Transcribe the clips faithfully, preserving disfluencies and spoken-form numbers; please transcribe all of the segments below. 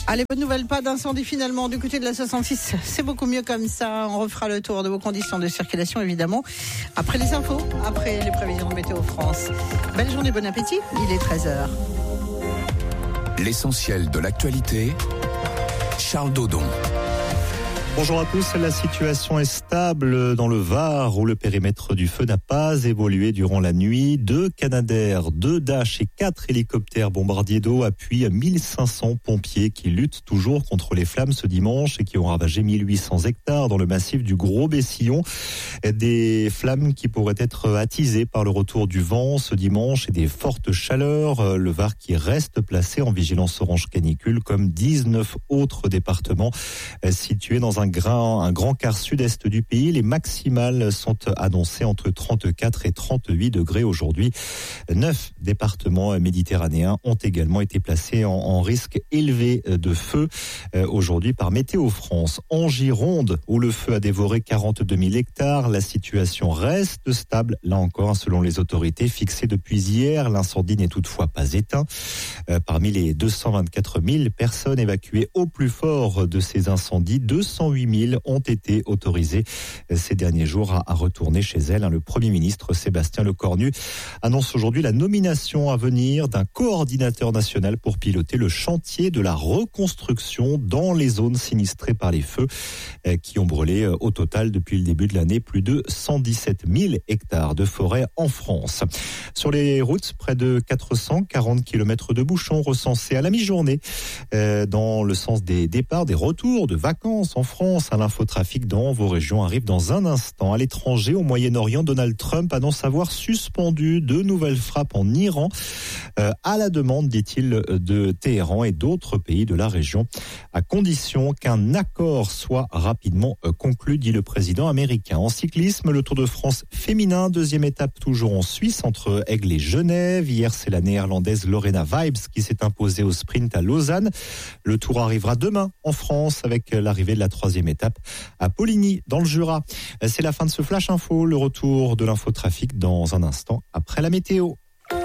Allez, bonne nouvelle, pas d'incendie finalement du côté de la soixante-six. C'est beaucoup mieux comme ça. On refera le tour de vos conditions de circulation évidemment. Après les infos, après les prévisions de Météo France. Belle journée, bon appétit. Il est treize heures. L'essentiel de l'actualité, Charles Dodon. Bonjour à tous, la situation est stable dans le Var où le périmètre du feu n'a pas évolué durant la nuit. Deux Canadair, deux Dash et quatre hélicoptères bombardiers d'eau appuient mille cinq cents pompiers qui luttent toujours contre les flammes ce dimanche et qui ont ravagé mille huit cents hectares dans le massif du Gros-Bessillon. Des flammes qui pourraient être attisées par le retour du vent ce dimanche et des fortes chaleurs. Le Var qui reste placé en vigilance orange canicule comme dix-neuf autres départements situés dans un Un grand, un grand quart sud-est du pays. Les maximales sont annoncées entre trente-quatre et trente-huit degrés aujourd'hui. Neuf départements méditerranéens ont également été placés en, en risque élevé de feu euh, aujourd'hui par Météo France. En Gironde, où le feu a dévoré quarante-deux mille hectares, la situation reste stable. Là encore, selon les autorités fixées depuis hier, l'incendie n'est toutefois pas éteint. Euh, parmi les deux cent vingt-quatre mille personnes évacuées au plus fort de ces incendies, deux cent huit mille ont été autorisées ces derniers jours à retourner chez elles. Le Premier ministre Sébastien Lecornu annonce aujourd'hui la nomination à venir d'un coordinateur national pour piloter le chantier de la reconstruction dans les zones sinistrées par les feux qui ont brûlé au total depuis le début de l'année plus de cent dix-sept mille hectares de forêt en France. Sur les routes, près de quatre cent quarante kilomètres de bouchons recensés à la mi-journée dans le sens des départs, des retours de vacances en France. À l'infotrafic dans vos régions arrive dans un instant. À l'étranger, au Moyen-Orient, Donald Trump annonce avoir suspendu de nouvelles frappes en Iran euh, à la demande, dit-il, de Téhéran et d'autres pays de la région, à condition qu'un accord soit rapidement euh, conclu, dit le président américain. En cyclisme, le Tour de France féminin, deuxième étape toujours en Suisse entre Aigle et Genève. Hier, c'est la néerlandaise Lorena Wiebes qui s'est imposée au sprint à Lausanne. Le Tour arrivera demain en France avec l'arrivée de la troisième étape à Poligny dans le Jura. C'est la fin de ce Flash Info, le retour de l'infotrafic dans un instant après la météo.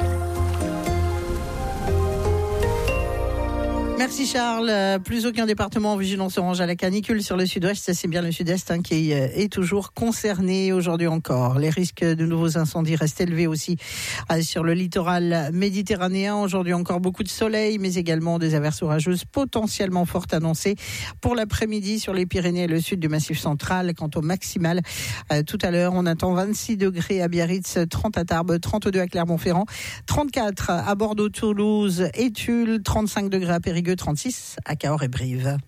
Merci Charles. Plus aucun département en vigilance orange à la canicule sur le sud-ouest. Ça, c'est bien le sud-est hein, qui est toujours concerné aujourd'hui encore. Les risques de nouveaux incendies restent élevés aussi euh, sur le littoral méditerranéen. Aujourd'hui encore beaucoup de soleil, mais également des averses orageuses potentiellement fortes annoncées pour l'après-midi sur les Pyrénées et le sud du Massif central. Quant au maximal, euh, tout à l'heure, on attend vingt-six degrés à Biarritz, trente à Tarbes, trente-deux à Clermont-Ferrand, trente-quatre à Bordeaux, Toulouse et Tulle, trente-cinq degrés à Périgueux, trente-six à Cahors et Brive.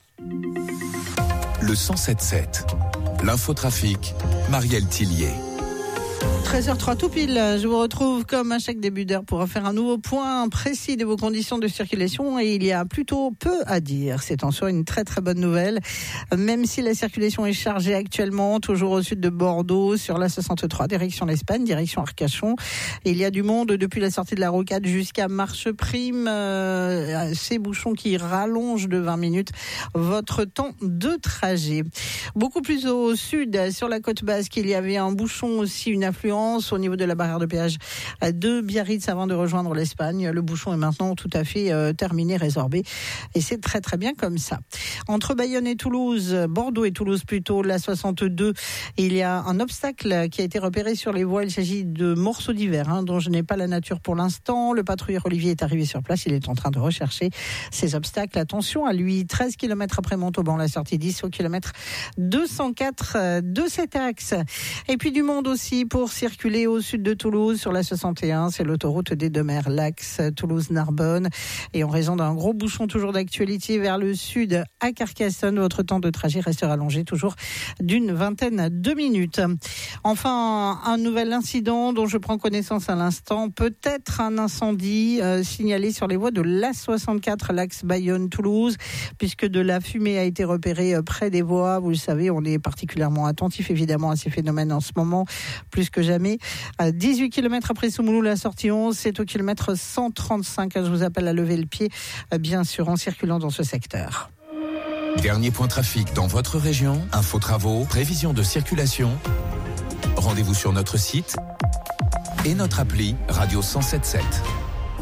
Le cent sept sept. L'infotrafic, Marielle Tillier. treize heures zéro trois tout pile, je vous retrouve comme à chaque début d'heure pour faire un nouveau point précis de vos conditions de circulation et il y a plutôt peu à dire. C'est en soi une très très bonne nouvelle, même si la circulation est chargée actuellement, toujours au sud de Bordeaux, sur la soixante-trois, direction l'Espagne, direction Arcachon. Il y a du monde depuis la sortie de la rocade jusqu'à Marcheprime, euh, ces bouchons qui rallongent de vingt minutes votre temps de trajet. Beaucoup plus au sud, sur la côte basque, il y avait un bouchon aussi, une affluence au niveau de la barrière de péage de Biarritz avant de rejoindre l'Espagne. Le bouchon est maintenant tout à fait euh, terminé, résorbé et c'est très très bien comme ça. Entre Bayonne et Toulouse, Bordeaux et Toulouse plutôt, la soixante-deux, il y a un obstacle qui a été repéré sur les voies. Il s'agit de morceaux divers hein, dont je n'ai pas la nature pour l'instant. Le patrouilleur Olivier est arrivé sur place, il est en train de rechercher ces obstacles. Attention à lui, treize kilomètres après Montauban, la sortie dix au kilomètre deux cent quatre de cet axe. Et puis du monde aussi pour circuler au sud de Toulouse sur la soixante et un, c'est l'autoroute des Deux Mers, l'axe Toulouse-Narbonne. Et en raison d'un gros bouchon toujours d'actualité vers le sud à Carcassonne, votre temps de trajet reste rallongé toujours d'une vingtaine de minutes. Enfin, un nouvel incident dont je prends connaissance à l'instant, peut-être un incendie euh, signalé sur les voies de l'A soixante-quatre, l'axe Bayonne-Toulouse, puisque de la fumée a été repérée euh, près des voies. Vous le savez, on est particulièrement attentif évidemment à ces phénomènes en ce moment, plus que jamais. À dix-huit kilomètres après Soumoulou, la sortie onze, c'est au kilomètre cent trente-cinq. Je vous appelle à lever le pied, bien sûr, en circulant dans ce secteur. Dernier point trafic dans votre région, info travaux, prévision de circulation. Rendez-vous sur notre site et notre appli Radio cent sept sept.